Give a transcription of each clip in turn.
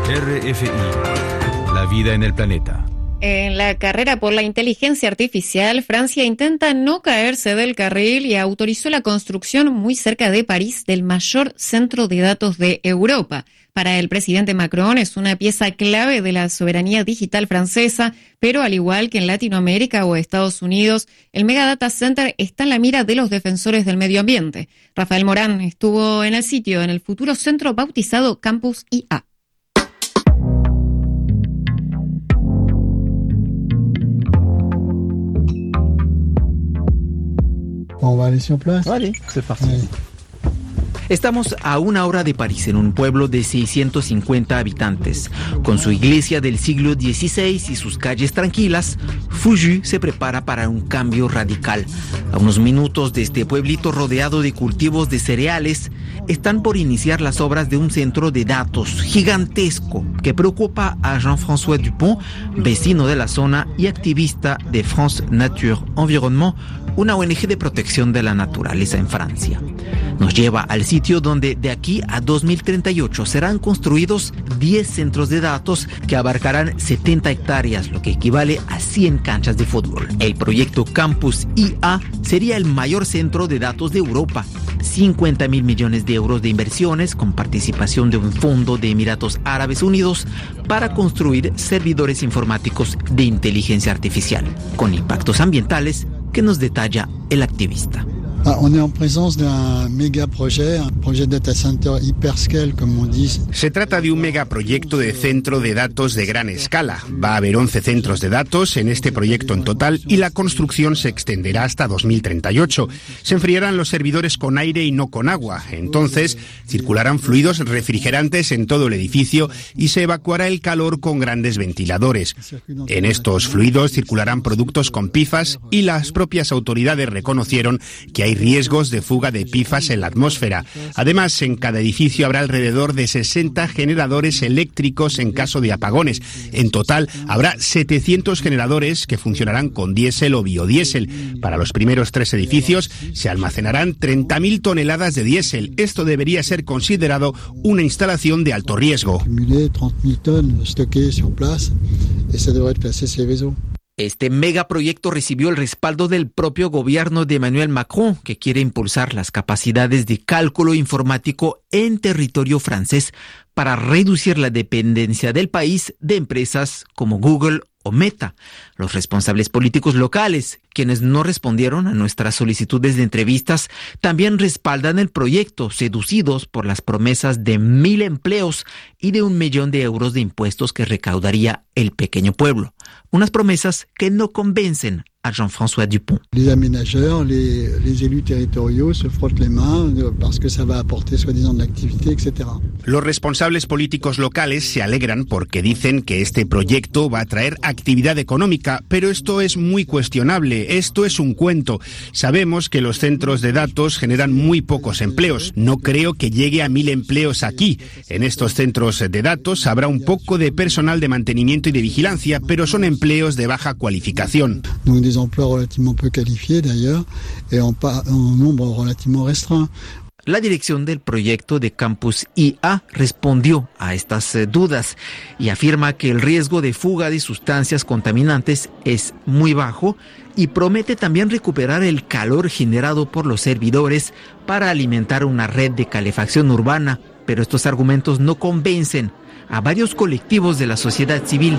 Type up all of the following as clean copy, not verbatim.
RFI, la vida en el planeta. En la carrera por la inteligencia artificial, Francia intenta no caerse del carril y autorizó la construcción muy cerca de París del mayor centro de datos de Europa. Para el presidente Macron es una pieza clave de la soberanía digital francesa, pero al igual que en Latinoamérica o Estados Unidos, el Mega Data Center está en la mira de los defensores del medio ambiente. Rafael Morán estuvo en el sitio en el futuro centro bautizado Campus IA. On va aller sur place. Vale, c'est parti. Ouais. Estamos a una hora de París, en un pueblo de 650 habitantes. Con su iglesia del siglo XVI y sus calles tranquilas, Fougy se prepara para un cambio radical. A unos minutos de este pueblito rodeado de cultivos de cereales, están por iniciar las obras de un centro de datos gigantesco que preocupa a Jean-François Dupont, vecino de la zona y activista de France Nature Environnement, una ONG de protección de la naturaleza en Francia. Nos lleva al sitio donde de aquí a 2038 serán construidos 10 centros de datos que abarcarán 70 hectáreas, lo que equivale a 100 canchas de fútbol. El proyecto Campus IA sería el mayor centro de datos de Europa. 50.000 millones de euros de inversiones con participación de un fondo de Emiratos Árabes Unidos para construir servidores informáticos de inteligencia artificial, con impactos ambientales que nos detalla el activista. On est en présence d'un méga projet, un projet data center hyperscale, como on dit. Se trata de un megaproyecto de centro de datos de gran escala. Va a haber 11 centros de datos en este proyecto en total y la construcción se extenderá hasta 2038. Se enfriarán los servidores con aire y no con agua. Entonces, circularán fluidos refrigerantes en todo el edificio y se evacuará el calor con grandes ventiladores. En estos fluidos circularán productos con PFAS y las propias autoridades reconocieron que hay riesgos de fuga de PFAS en la atmósfera. Además, en cada edificio habrá alrededor de 60 generadores eléctricos en caso de apagones. En total, habrá 700 generadores que funcionarán con diésel o biodiesel. Para los primeros 3 edificios se almacenarán 30.000 toneladas de diésel. Esto debería ser considerado una instalación de alto riesgo. 30.000 tonnes stockées sur place et ça devrait être placé sur les vaisseaux. Este megaproyecto recibió el respaldo del propio gobierno de Emmanuel Macron, que quiere impulsar las capacidades de cálculo informático en territorio francés para reducir la dependencia del país de empresas como Google o Meta. Los responsables políticos locales, quienes no respondieron a nuestras solicitudes de entrevistas, también respaldan el proyecto, seducidos por las promesas de 1.000 empleos y de 1 millón de euros de impuestos que recaudaría el pequeño pueblo. Unas promesas que no convencen a Jean-François Dupont. Les aménageurs, les élus territoriaux se frottent les mains parce que ça va apporter soi-disant de l'activité, etc. Los responsables políticos locales se alegran porque dicen que este proyecto va a traer actividad económica, pero esto es muy cuestionable, esto es un cuento. Sabemos que los centros de datos generan muy pocos empleos. No creo que llegue a 1.000 empleos aquí. En estos centros de datos habrá un poco de personal de mantenimiento y de vigilancia, pero son empleos de baja cualificación. Des emplois relativement peu qualifiés d'ailleurs et en nombre relativement restreint. La dirección del proyecto de Campus IA respondió a estas dudas y afirma que el riesgo de fuga de sustancias contaminantes es muy bajo y promete también recuperar el calor generado por los servidores para alimentar una red de calefacción urbana, pero estos argumentos no convencen a varios colectivos de la sociedad civil.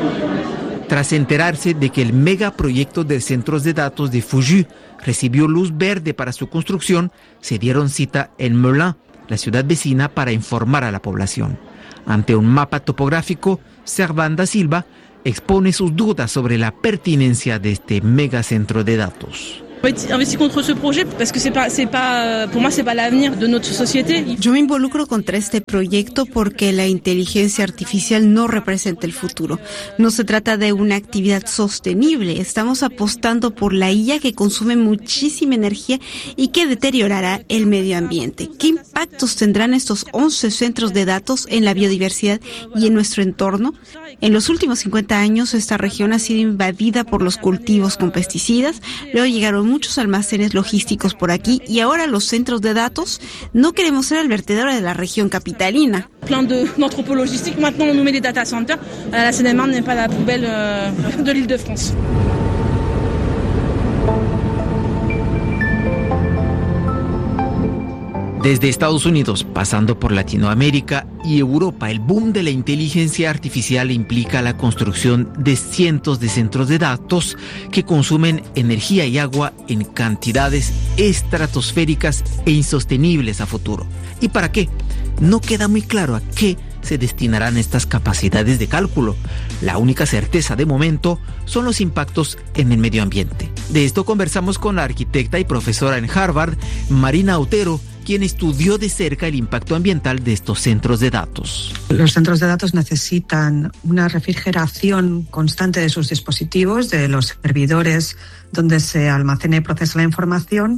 Tras enterarse de que el megaproyecto de centros de datos de Fougy recibió luz verde para su construcción, se dieron cita en Melun, la ciudad vecina, para informar a la población. Ante un mapa topográfico, Servan da Silva expone sus dudas sobre la pertinencia de este megacentro de datos. Yo me involucro contra este proyecto porque la inteligencia artificial no representa el futuro. No se trata de una actividad sostenible. Estamos apostando por la IA que consume muchísima energía y que deteriorará el medio ambiente. ¿Qué impactos tendrán estos 11 centros de datos en la biodiversidad y en nuestro entorno? En los últimos 50 años, esta región ha sido invadida por los cultivos con pesticidas. Luego llegaron muchos almacenes logísticos por aquí y ahora los centros de datos no queremos ser el vertedero de la región capitalina. Plein d'entrepôts logistiques. Maintenant, on nous met des data centers. La Seine-et-Marne n'est pas la poubelle de l'Île-de-France. Desde Estados Unidos, pasando por Latinoamérica y Europa, el boom de la inteligencia artificial implica la construcción de cientos de centros de datos que consumen energía y agua en cantidades estratosféricas e insostenibles a futuro. ¿Y para qué? No queda muy claro a qué se destinarán estas capacidades de cálculo. La única certeza de momento son los impactos en el medio ambiente. De esto conversamos con la arquitecta y profesora en Harvard, Marina Otero, quien estudió de cerca el impacto ambiental de estos centros de datos. Los centros de datos necesitan una refrigeración constante de sus dispositivos, de los servidores donde se almacena y procesa la información,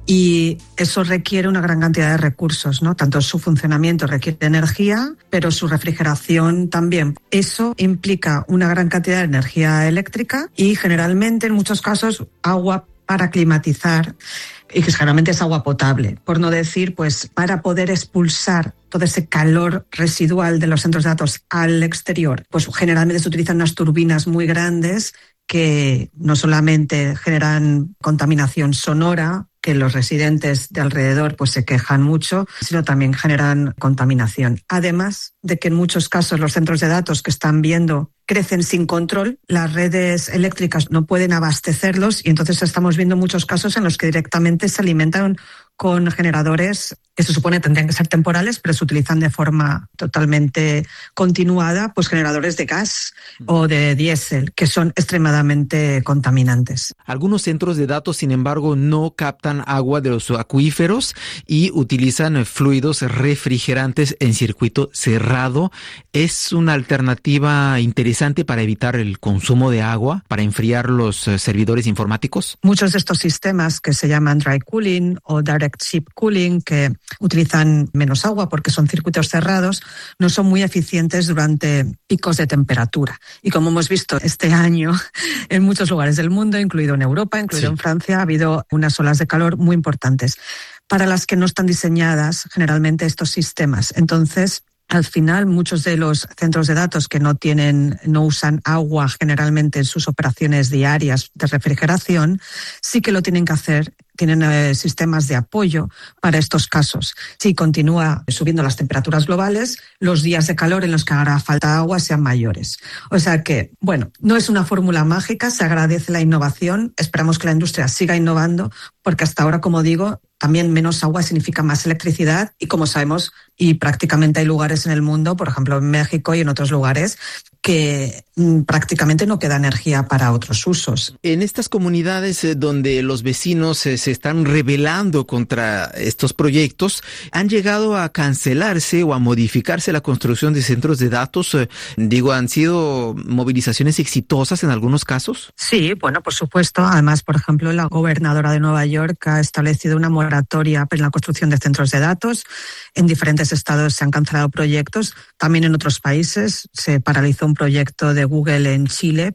y eso requiere una gran cantidad de recursos, ¿no? Tanto su funcionamiento requiere energía, pero su refrigeración también. Eso implica una gran cantidad de energía eléctrica y generalmente, en muchos casos, agua para climatizar, y que generalmente es agua potable, por no decir, pues, para poder expulsar todo ese calor residual de los centros de datos al exterior. Pues generalmente se utilizan unas turbinas muy grandes que no solamente generan contaminación sonora, que los residentes de alrededor pues se quejan mucho, sino también generan contaminación. Además de que en muchos casos los centros de datos que están viendo crecen sin control, las redes eléctricas no pueden abastecerlos y entonces estamos viendo muchos casos en los que directamente se alimentan con generadores que se supone tendrían que ser temporales, pero se utilizan de forma totalmente continuada, pues generadores de gas o de diésel, que son extremadamente contaminantes. Algunos centros de datos, sin embargo, no captan agua de los acuíferos y utilizan fluidos refrigerantes en circuito cerrado. ¿Es una alternativa interesante para evitar el consumo de agua, para enfriar los servidores informáticos? Muchos de estos sistemas que se llaman dry cooling o direct ship cooling, que utilizan menos agua porque son circuitos cerrados, no son muy eficientes durante picos de temperatura. Y como hemos visto este año en muchos lugares del mundo, incluido en Europa, incluido en Francia, ha habido unas olas de calor muy importantes para las que no están diseñadas generalmente estos sistemas. Entonces, al final, muchos de los centros de datos que no usan agua generalmente en sus operaciones diarias de refrigeración, sí que lo tienen que hacer. Tienen sistemas de apoyo para estos casos. Si continúa subiendo las temperaturas globales, los días de calor en los que hará falta agua sean mayores. O sea que, bueno, no es una fórmula mágica, se agradece la innovación, esperamos que la industria siga innovando, porque hasta ahora, como digo, también menos agua significa más electricidad y, como sabemos, y prácticamente hay lugares en el mundo, por ejemplo en México y en otros lugares, que prácticamente no queda energía para otros usos. En estas comunidades donde los vecinos se están rebelando contra estos proyectos, ¿han llegado a cancelarse o a modificarse la construcción de centros de datos? ¿Han sido movilizaciones exitosas en algunos casos? Sí, bueno, por supuesto. Además, por ejemplo, la gobernadora de Nueva York ha establecido una moratoria en la construcción de centros de datos. En diferentes estados se han cancelado proyectos. También en otros países se paralizó un proyecto de Google en Chile,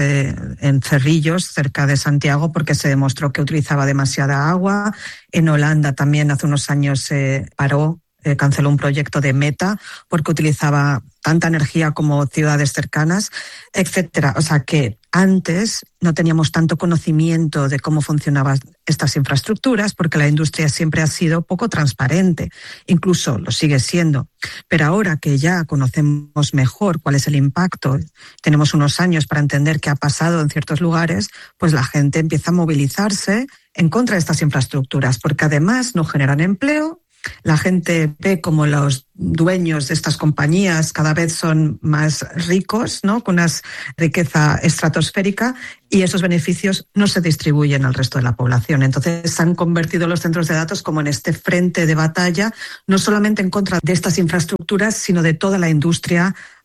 en Cerrillos, cerca de Santiago, porque se demostró que utilizaba demasiada agua. En Holanda también hace unos años se canceló un proyecto de Meta porque utilizaba tanta energía como ciudades cercanas, etcétera. O sea que antes no teníamos tanto conocimiento de cómo funcionaban estas infraestructuras porque la industria siempre ha sido poco transparente, incluso lo sigue siendo. Pero ahora que ya conocemos mejor cuál es el impacto, tenemos unos años para entender qué ha pasado en ciertos lugares, pues la gente empieza a movilizarse en contra de estas infraestructuras porque además no generan empleo. La gente ve como los dueños de estas compañías cada vez son más ricos, ¿no? Con una riqueza estratosférica, y esos beneficios no se distribuyen al resto de la población. Entonces se han convertido los centros de datos como en este frente de batalla, no solamente en contra de estas infraestructuras, sino de toda la industria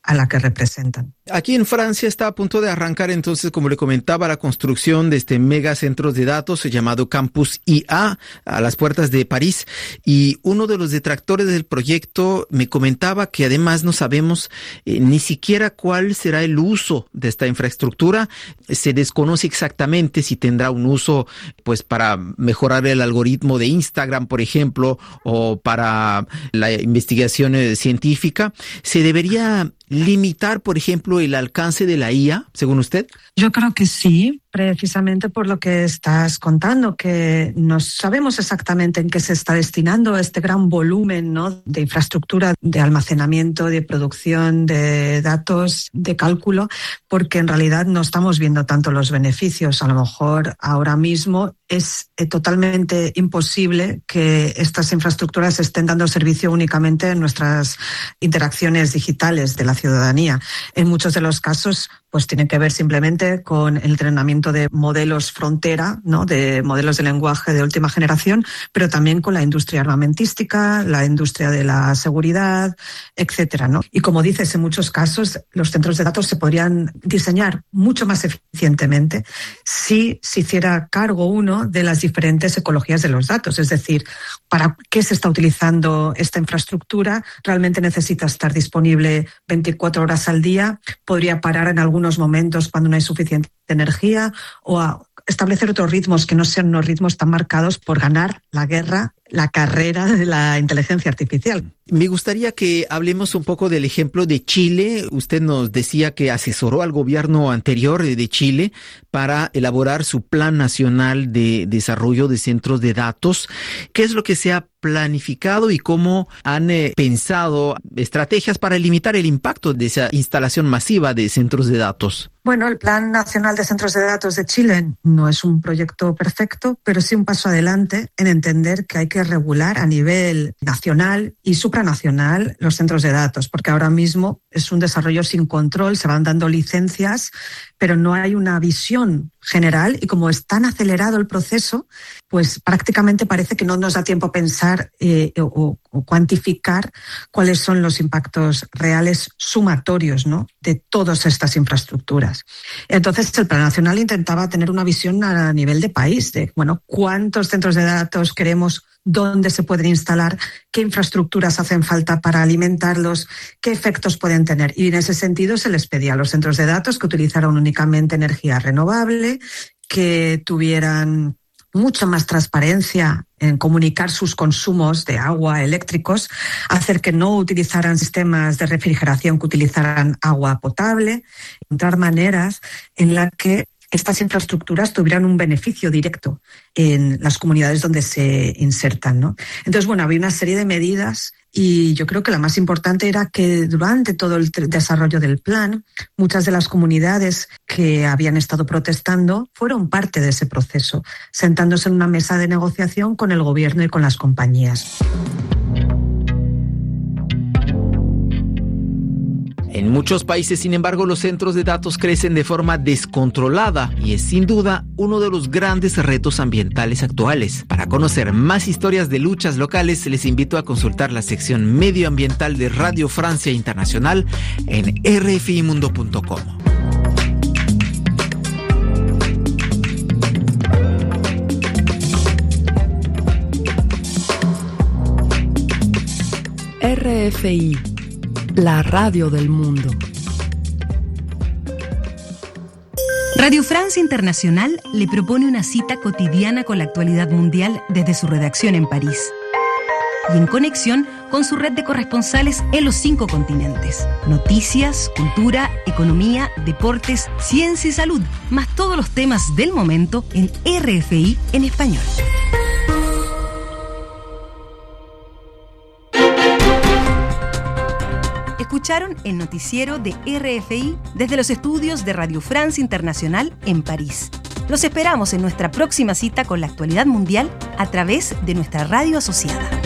a la que representan. Aquí en Francia está a punto de arrancar entonces, como le comentaba, la construcción de este megacentro de datos llamado Campus IA a las puertas de París, y uno de los detractores del proyecto me comentaba que además no sabemos ni siquiera cuál será el uso de esta infraestructura. Se desconoce exactamente si tendrá un uso pues para mejorar el algoritmo de Instagram, por ejemplo, o para la investigación científica. ¿Se debería limitar, por ejemplo, el alcance de la IA, según usted? Yo creo que sí, precisamente por lo que estás contando, que no sabemos exactamente en qué se está destinando este gran volumen, ¿no?, de infraestructura, de almacenamiento, de producción de datos, de cálculo, porque en realidad no estamos viendo tanto los beneficios. A lo mejor ahora mismo es totalmente imposible que estas infraestructuras estén dando servicio únicamente en nuestras interacciones digitales de la ciudadanía. En muchos de los casos, pues tienen que ver simplemente con el entrenamiento de modelos frontera, ¿no?, de modelos de lenguaje de última generación, pero también con la industria armamentística, la industria de la seguridad, etcétera, ¿no? Y como dices, en muchos casos los centros de datos se podrían diseñar mucho más eficientemente si se hiciera cargo uno de las diferentes ecologías de los datos. Es decir, ¿para qué se está utilizando esta infraestructura? ¿Realmente necesita estar disponible 24 horas al día? ¿Podría parar en algunos momentos cuando no hay suficiente energía? ¿O a establecer otros ritmos que no sean unos ritmos tan marcados por ganar la guerra, la carrera de la inteligencia artificial? Me gustaría que hablemos un poco del ejemplo de Chile. Usted nos decía que asesoró al gobierno anterior de Chile para elaborar su Plan Nacional de Desarrollo de Centros de Datos. ¿Qué es lo que se ha planificado y cómo han pensado estrategias para limitar el impacto de esa instalación masiva de centros de datos? Bueno, el Plan Nacional de Centros de Datos de Chile no es un proyecto perfecto, pero sí un paso adelante en entender que hay que regular a nivel nacional y supranacional los centros de datos, porque ahora mismo es un desarrollo sin control, se van dando licencias, pero no hay una visión general, y como es tan acelerado el proceso, pues prácticamente parece que no nos da tiempo a pensar o cuantificar cuáles son los impactos reales sumatorios, ¿no?, de todas estas infraestructuras. Entonces, el Plan Nacional intentaba tener una visión a nivel de país, de, bueno, cuántos centros de datos queremos, dónde se pueden instalar, qué infraestructuras hacen falta para alimentarlos, qué efectos pueden tener. Y en ese sentido se les pedía a los centros de datos que utilizaran únicamente energía renovable, que tuvieran mucho más transparencia en comunicar sus consumos de agua, eléctricos, hacer que no utilizaran sistemas de refrigeración, que utilizaran agua potable, encontrar maneras en las que estas infraestructuras tuvieran un beneficio directo en las comunidades donde se insertan, ¿no? Entonces, bueno, había una serie de medidas y yo creo que la más importante era que durante todo el desarrollo del plan, muchas de las comunidades que habían estado protestando fueron parte de ese proceso, sentándose en una mesa de negociación con el gobierno y con las compañías. En muchos países, sin embargo, los centros de datos crecen de forma descontrolada y es sin duda uno de los grandes retos ambientales actuales. Para conocer más historias de luchas locales, les invito a consultar la sección medioambiental de Radio Francia Internacional en rfimundo.com. RFI, la radio del mundo. Radio Francia Internacional le propone una cita cotidiana con la actualidad mundial desde su redacción en París y en conexión con su red de corresponsales en los 5 continentes. Noticias, cultura, economía, deportes, ciencia y salud, más todos los temas del momento en RFI en español. Escucharon el noticiero de RFI desde los estudios de Radio Francia Internacional en París. Los esperamos en nuestra próxima cita con la actualidad mundial a través de nuestra radio asociada.